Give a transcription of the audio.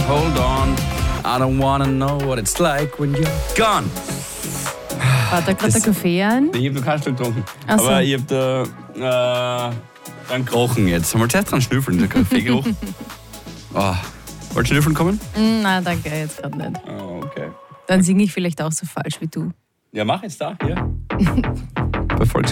hold on. I don't wanna know what it's like when you're gone. Warte, da gerade der Kaffee an? Ich habe noch kein Stück getrunken. Ach so. Aber ich habe da dann gerochen jetzt. Sollen wir zuerst dran schnüffeln, der Kaffeegeruch? Oh. Wollt ihr schnüffeln kommen? Nein, danke, jetzt gerade nicht. Oh, okay. Dann singe ich vielleicht auch so falsch wie du. Ja, mach jetzt da, hier. Bei Volks